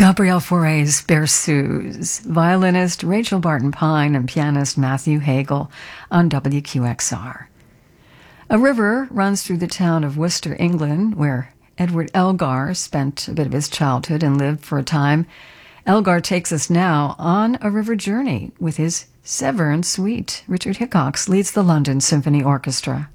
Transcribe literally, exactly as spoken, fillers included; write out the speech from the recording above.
Gabriel Fauré's Berceuse, violinist Rachel Barton Pine and pianist Matthew Hagel on W Q X R. A river runs through the town of Worcester, England, where Edward Elgar spent a bit of his childhood and lived for a time. Elgar takes us now on a river journey with his Severn Suite. Richard Hickox leads the London Symphony Orchestra.